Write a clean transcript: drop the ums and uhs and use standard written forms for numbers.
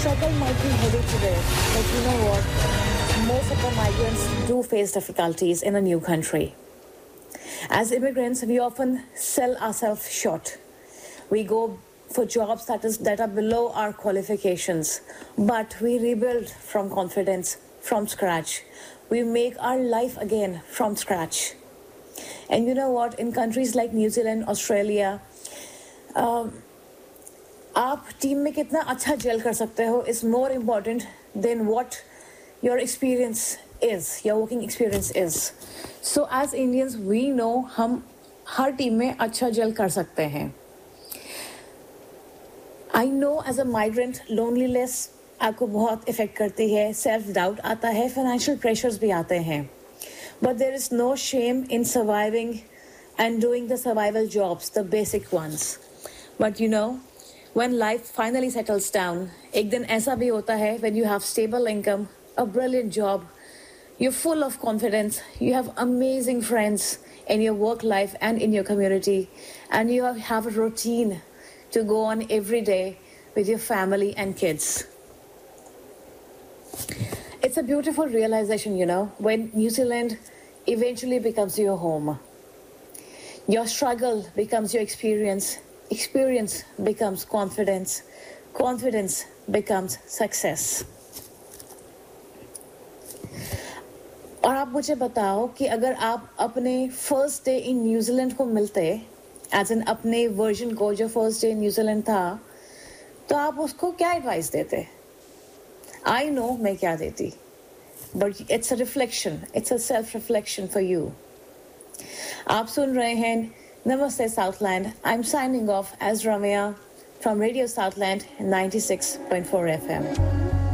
struggle might be heavy today, but you know what? Most of the migrants do face difficulties in a new country. As immigrants, we often sell ourselves short. We go for jobs that are below our qualifications, but we rebuild from confidence, from scratch. We make our life again from scratch. And you know what? In countries like New Zealand, Australia, आप team में कितना अच्छा jail कर सकते हो is more important than what your experience is, your working experience is. So as Indians, we know हम हर team में अच्छा जेल कर सकते हैं. I know as a migrant, loneliness आपको बहुत इफेक्ट करती है, self doubt आता है, financial pressures भी आते हैं. But there is no shame in surviving and doing the survival jobs, the basic ones. But you know, when life finally settles down, एक दिन ऐसा भी होता है when you have stable income, a brilliant job, you're full of confidence, you have amazing friends in your work life and in your community, and you have a routine to go on every day with your family and kids. It's a beautiful realization, you know, when New Zealand eventually becomes your home. Your struggle becomes your experience. Experience becomes confidence. Confidence becomes success. और आप मुझे बताओ कि अगर आप अपने first day in New Zealand को मिलते, एज एन अपने वर्जन को जो फर्स्ट डे इन न्यूजीलैंड था, तो आप उसको क्या एडवाइस देते? आई नो मैं क्या देती, but it's a reflection, it's a self reflection for you. आप सुन रहे हैं नमस्ते Southland. I am signing off as Ramya from radio Southland 96.4 FM.